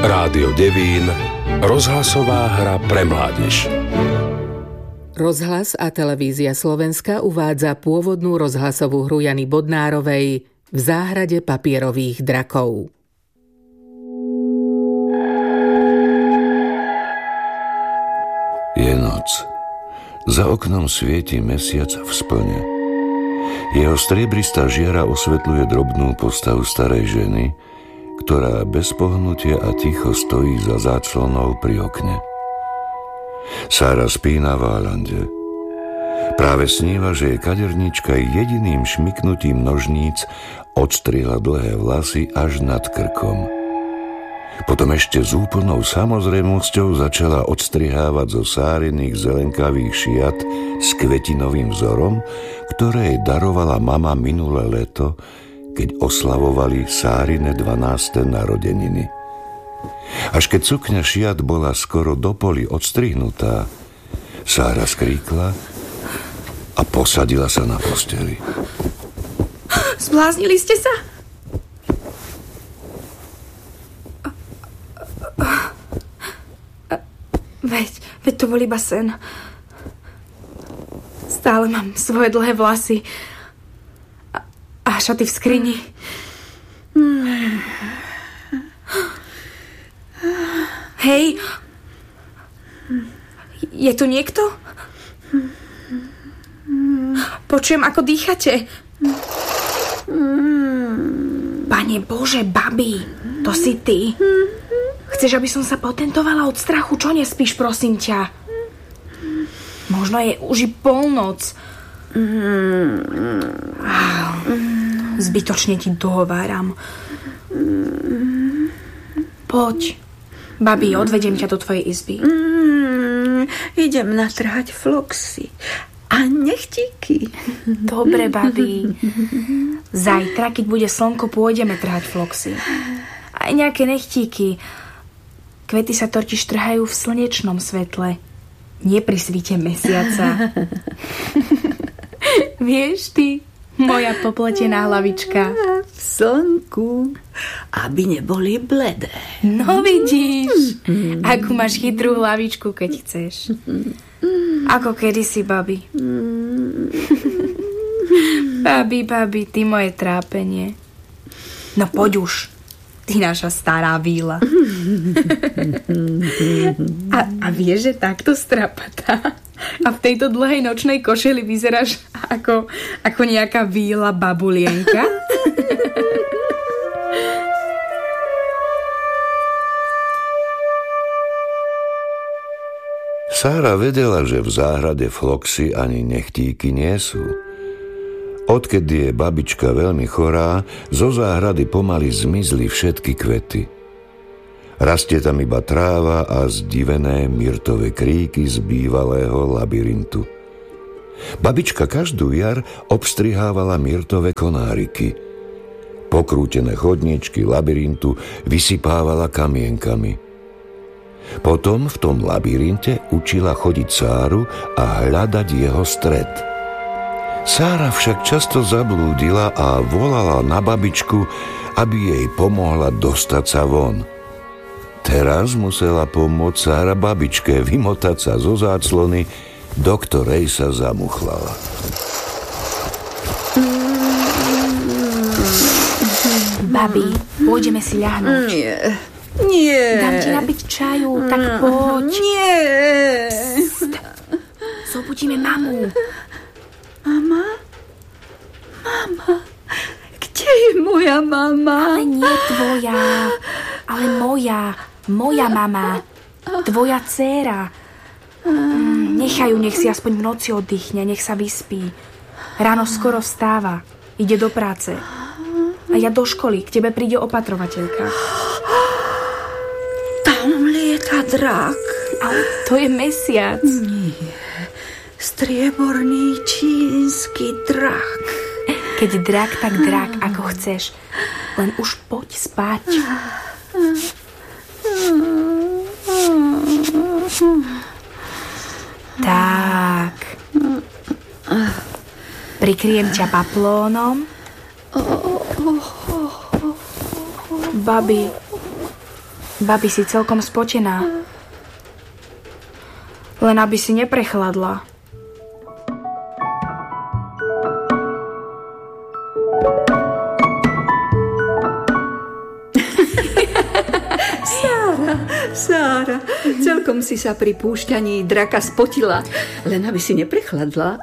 Rádio Devín, rozhlasová hra pre mládež. Rozhlas a televízia Slovenska uvádza pôvodnú rozhlasovú hru Jany Bodnárovej V záhrade papierových drakov. Je noc. Za oknom svieti mesiac v splne. Jeho striebristá žiara osvetľuje drobnú postavu starej ženy, ktorá bez pohnutia a ticho stojí za záclonou pri okne. Sára spí na válande. Práve sníva, že jej kadernička jediným šmyknutím nožníc odstrihla dlhé vlasy až nad krkom. Potom ešte s úplnou samozrejmosťou začala odstrihávať zo Sáriných zelenkavých šiat s kvetinovým vzorom, ktoré jej darovala mama minulé leto, keď oslavovali Sárine 12. narodeniny. Až keď sukňa šiat bola skoro do poli odstrihnutá, Sára skríkla a posadila sa na posteli. Zbláznili ste sa? Veď to bol iba sen. Stále mám svoje dlhé vlasy a šaty v skrini. Hej, je tu niekto? Počujem, ako dýchate. Pane Bože, babi, to si ty. Chceš, aby som sa potentovala od strachu? Čo nespíš, prosím ťa? Možno je už i polnoc. Zbytočne ti dohováram. Poď. Babi, odvediem ťa do tvojej izby. Idem natrhať floxy a nechtíky. Dobre, babi. Zajtra, keď bude slnko, pôjdeme trhať floxy. Aj nejaké nechtíky. Kvety sa totiž trhajú v slnečnom svetle, nie pri svite mesiaca. Vieš ty, moja popletená hlavička. V slnku, aby neboli bledé. No vidíš, akú máš chytrú hlavičku, keď chceš. Ako kedysi, babi. Babi, ty moje trápenie. No poď už. Ty naša stará víla. A vieš, že takto strapatá a v tejto dlhej nočnej košeli vyzeráš ako nejaká víla babulienka? Sára vedela, že v záhrade floxy ani nechtíky nie sú. Odkedy je babička veľmi chorá, zo záhrady pomaly zmizli všetky kvety. Rastie tam iba tráva a zdivené myrtové kríky z bývalého labyrintu. Babička každú jar obstrihávala myrtové konáriky. Pokrútené chodníčky labyrintu vysypávala kamienkami. Potom v tom labyrinte učila chodiť Sáru a hľadať jeho stred. Sára však často zablúdila a volala na babičku, aby jej pomohla dostať sa von. Teraz musela pomôcť Sára babičke vymotať sa zo záclony, do ktorej sa zamuchlala. Babi, pôjdeme si ľahnúť. Nie. Dám ti napiť čaju, tak poď. Nie. Zobudíme mamu. Mama? Kde je moja mama? Ale nie tvoja, ale moja mama. Tvoja dcéra. Nechaj ju, nech si aspoň v noci oddychne, nech sa vyspí. Ráno skoro vstáva, ide do práce. A ja do školy, k tebe príde opatrovateľka. Tam lieta drak. Ale to je mesiac. Nie. Strieborný čínsky drak. Keď drak, tak drak, ako chceš. Len už poď spať. Tak. Prikryjem ťa paplónom. Babi, Babi, si celkom spotená. Len aby si neprechladla. Sára, celkom si sa pri púšťaní draka spotila, len aby si neprechladla.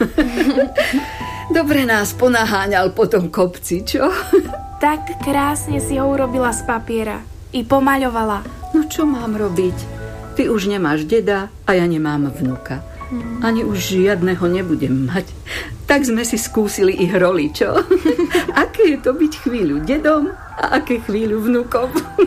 Dobre nás ponaháňal po tom kopci, čo? Tak krásne si ho urobila z papiera. I pomaľovala. No čo mám robiť? Ty už nemáš deda a ja nemám vnuka. Ani už žiadneho nebudem mať. Tak sme si skúsili ich roli, čo? Aké je to byť chvíľu dedom a aké chvíľu vnukom?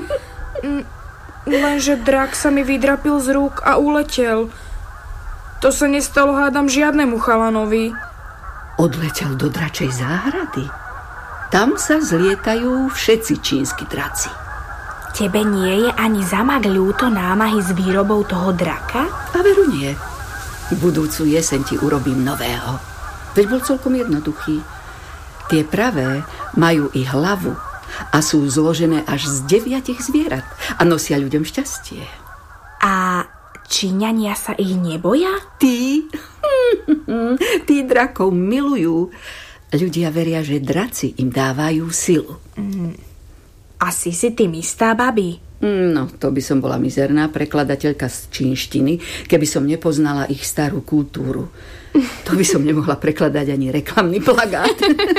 Lenže drak sa mi vydrapil z rúk a uletel. To sa nestalo, hádam, žiadnemu chalanovi. Odletel do dračej záhrady. Tam sa zlietajú všetci čínsky draci. Tebe nie je ani zamak ľúto námahy s výrobou toho draka? A veru nie. Budúcu jeseň ti urobím nového. Veď bol celkom jednoduchý. Tie pravé majú i hlavu a sú zložené až z 9 zvierat a nosia ľuďom šťastie. A Číňania sa ich neboja? Tí drakov milujú. Ľudia veria, že draci im dávajú silu. Asi si tým istá, babi. No, to by som bola mizerná prekladateľka z čínštiny, keby som nepoznala ich starú kultúru. To by som nemohla prekladať ani reklamný plagát.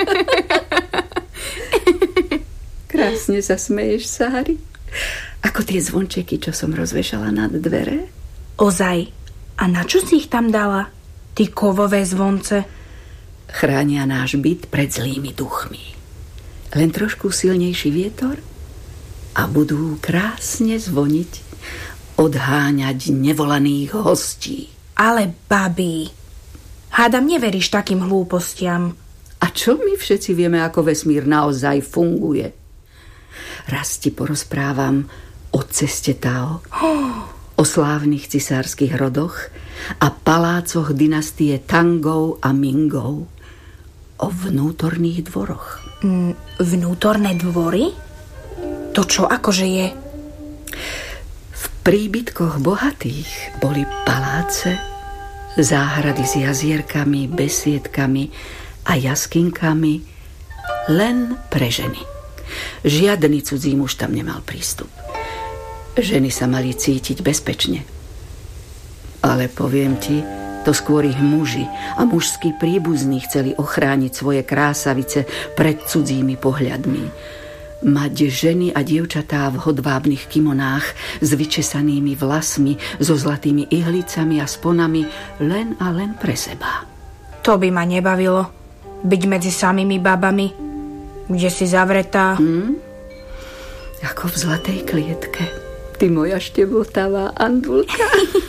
Krásne sa smeješ, Sári. Ako tie zvončeky, čo som rozvešala nad dvere. Ozaj. A na čo si ich tam dala? Ty kovové zvonce. Chránia náš byt pred zlými duchmi. Len trošku silnejší vietor a budú krásne zvoniť, odháňať nevolaných hostí. Ale babi, hádam neveríš takým hlúpostiam. A čo my všetci vieme, ako vesmír naozaj funguje? Raz ti porozprávam o ceste Tao, o slávnych cisárskych rodoch a palácoch dynastie Tangov a Mingov, o vnútorných dvoroch. Vnútorné dvory? To čo akože je? V príbytkoch bohatých boli paláce, záhrady s jazierkami, besiedkami a jaskinkami len pre ženy. Žiadny cudzí muž tam nemal prístup. Ženy sa mali cítiť bezpečne. Ale poviem ti, to skôr ich muži a mužskí príbuzní chceli ochrániť svoje krásavice pred cudzími pohľadmi. Mať ženy a dievčatá v hodvábnych kimonách s vyčesanými vlasmi, so zlatými ihlicami a sponami len a len pre seba. To by ma nebavilo. Byť medzi samými babami, kde si zavretá. Ako v zlatej klietke. Ty moja štebotavá Andulka.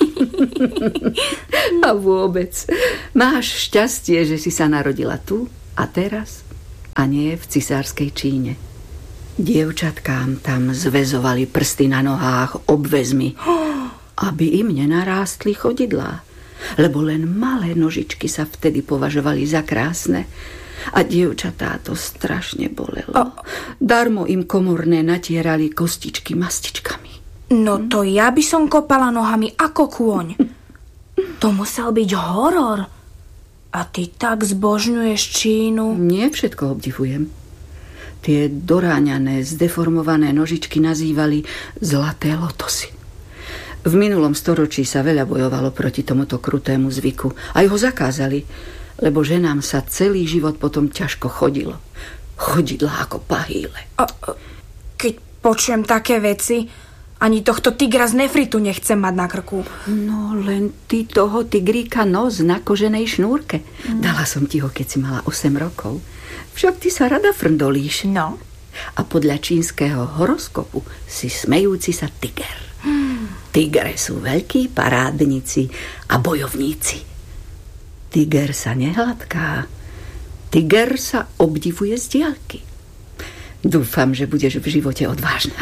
A vôbec, máš šťastie, že si sa narodila tu a teraz a nie v cisárskej Číne. Dievčatkám tam zväzovali prsty na nohách obväzmi, aby im nenarástli chodidlá, lebo len malé nožičky sa vtedy považovali za krásne a dievčatá to strašne bolelo. Darmo im komorné natierali kostičky mastičkami. No to ja by som kopala nohami ako kôň. To musel byť horor. A ty tak zbožňuješ Čínu. Nie všetko obdivujem. Tie doráňané, zdeformované nožičky nazývali zlaté lotosy. V minulom storočí sa veľa bojovalo proti tomuto krutému zvyku. Aj ho zakázali, lebo ženám sa celý život potom ťažko chodilo. Chodidlá ako pahýle. Keď počujem také veci, ani tohto tigra z nefritu nechcem mať na krku. No len ty toho tigríka nos na koženej šnúrke. Dala som ti ho, keď si mala 8 rokov. Však ty sa rada frndolíš. No. A podľa čínskeho horoskopu si smejúci sa tiger. Tigre sú veľkí parádnici a bojovníci. Tiger sa nehladká. Tiger sa obdivuje z diaľky. Dúfam, že budeš v živote odvážna.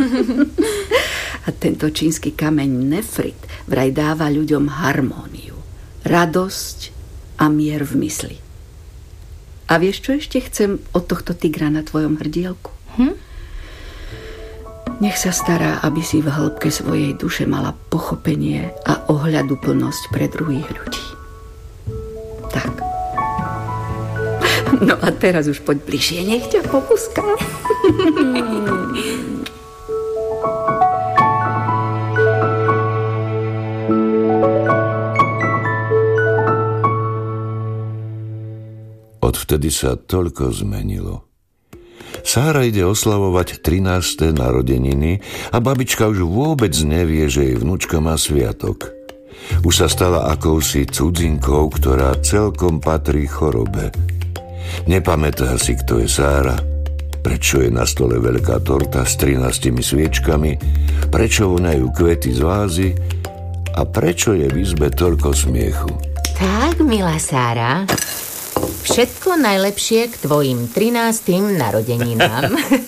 A tento čínsky kameň nefrit vraj dáva ľuďom harmóniu, radosť a mier v mysli. A vieš, čo ešte chcem od tohto tigra na tvojom hrdielku? Nech sa stará, aby si v hĺbke svojej duše mala pochopenie a ohľaduplnosť pre druhých ľudí. Tak. No a teraz už poď bližšie, nech ťa pokuskám. Odvtedy sa toľko zmenilo. Sára ide oslavovať 13. narodeniny a babička už vôbec nevie, že jej vnúčka má sviatok. Už sa stala akousi cudzinkou, ktorá celkom patrí chorobe. Nepamätá si, kto je Sára, prečo je na stole veľká torta s 13 sviečkami, prečo voňajú kvety z vázy a prečo je v izbe toľko smiechu. Tak, milá Sára, všetko najlepšie k tvojim 13. narodeninám.